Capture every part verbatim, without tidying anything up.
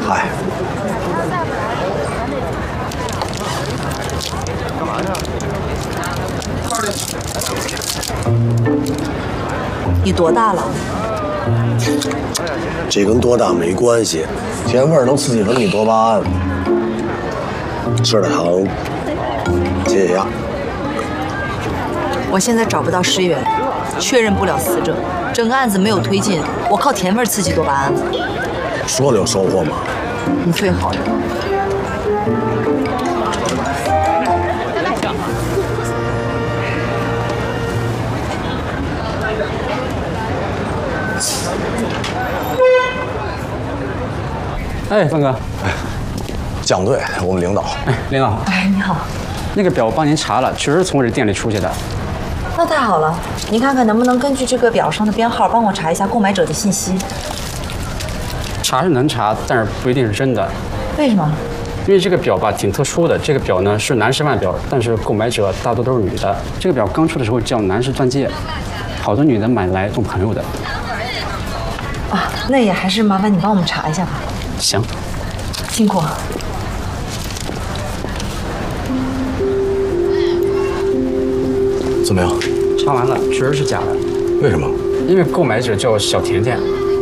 嗨。 干嘛呢？ 你多大了？ 这跟多大没关系，甜味儿能刺激分泌多巴胺，吃点糖解解压。 我现在找不到尸源，确认不了死者，整个案子没有推进，我靠甜味刺激多巴胺。 说的有收获吗？ 你最好了。 哎，峰哥， 蒋队，我们领导。 哎，领导。 哎，你好。 那个表我帮您查了，确实从我这店里出去的。 那太好了，您看看能不能根据这个表上的编号，帮我查一下购买者的信息。 查是能查，但是不一定是真的。 为什么？ 因为这个表吧挺特殊的，这个表呢是男士腕表，但是购买者大多都是女的。这个表刚出的时候叫男士钻戒，好多女的买来送朋友的。 啊，那也还是麻烦你帮我们查一下吧。 行， 辛苦。 怎么样？ 查完了，确实是假的。 为什么？ 因为购买者叫小甜甜。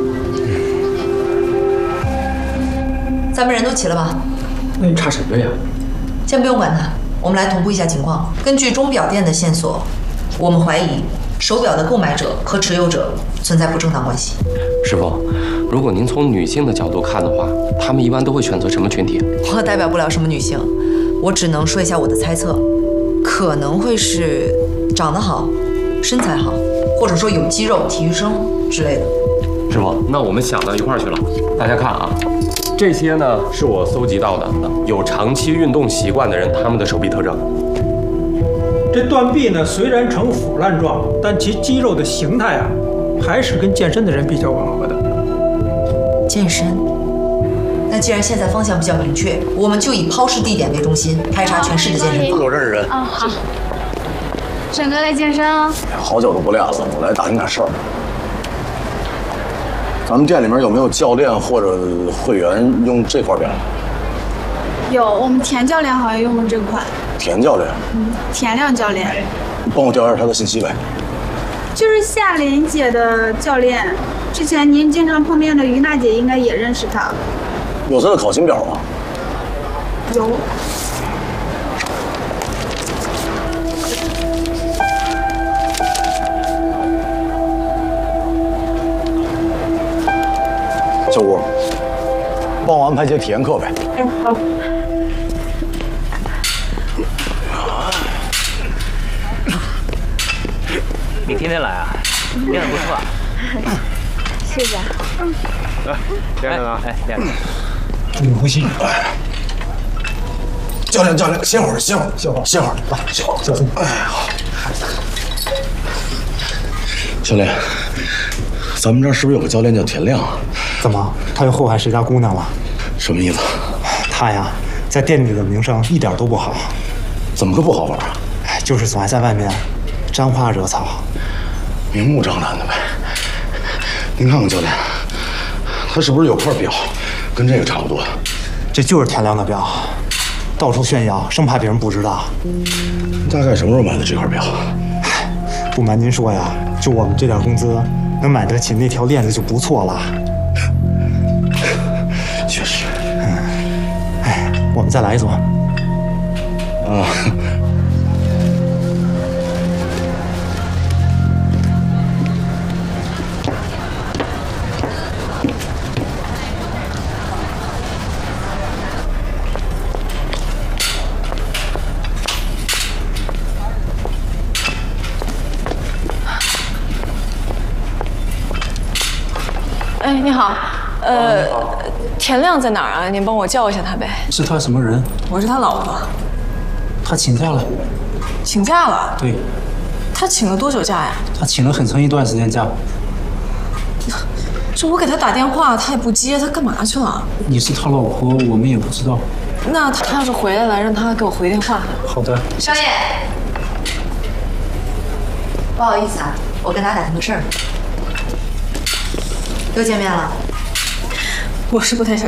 咱们人都齐了吧？ 那你查什么呀？ 先不用管他，我们来同步一下情况。根据钟表店的线索，我们怀疑手表的购买者和持有者存在不正当关系。 师傅，如果您从女性的角度看的话，她们一般都会选择什么群体？ 我代表不了什么女性，我只能说一下我的猜测，可能会是长得好、身材好，或者说有肌肉、体育生之类的。 师傅，那我们想到一块儿去了。大家看啊，这些呢是我搜集到的有长期运动习惯的人他们的手臂特征。 这断臂呢，虽然呈腐烂状，但其肌肉的形态啊，还是跟健身的人比较吻合的。 健身？那既然现在方向比较明确，我们就以抛尸地点为中心，排查全市的健身房。 我认识人。 啊、哦，好。沈哥来健身啊？ 好久都不练了，我来打听点事儿。咱们店里面有没有教练或者会员用这块表？ 有，我们田教练好像用的这款。 田教练？ 嗯，田亮教练。 你帮我调一下他的信息呗。 就是夏琳姐的教练，之前您经常碰面的于娜姐应该也认识他。 有他的考勤表吗？ 有。 小吴，帮我安排节体验课呗。 嗯，好。 你天天来啊？练得不错。 谢谢。嗯。 来，练着呢。哎，练着。 注意呼吸。 教练，教练，歇会儿，歇会儿， 歇会儿， 歇会儿，来，歇会儿， 小心。 哎，好。教练，咱们这儿是不是有个教练叫田亮啊？ 怎么，他又祸害谁家姑娘了？ 什么意思？ 他呀，在店里的名声一点都不好。 怎么个不好玩啊？ 哎，就是总爱在外面沾花惹草， 明目张胆的呗。您看看教练，他是不是有块表，跟这个差不多？ 这就是田亮的表，到处炫耀，生怕别人不知道。 大概什么时候买的这块表？ 唉，不瞒您说呀，就我们这点工资，能买得起那条链子就不错了。 确实。 嗯，哎，我们再来一组。 啊。 哎，你好，呃，田亮在哪儿啊？您帮我叫一下他呗。 是他什么人？ 我是他老婆。 他请假了。 请假了？ 对。 他请了多久假呀？ 他请了很长一段时间假。 这我给他打电话，他也不接，他干嘛去了？ 你是他老婆，我们也不知道。 那他要是回来了，让他给我回电话。 好的。 少爷，不好意思啊，我跟他打听个事儿。又见面了。 我是不太想